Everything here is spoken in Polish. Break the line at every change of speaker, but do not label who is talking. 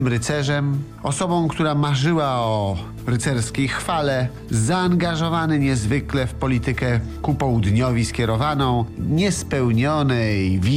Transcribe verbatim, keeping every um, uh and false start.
rycerzem, osobą, która marzyła o rycerskiej chwale, zaangażowany niezwykle w politykę ku południowi skierowaną, niespełnionej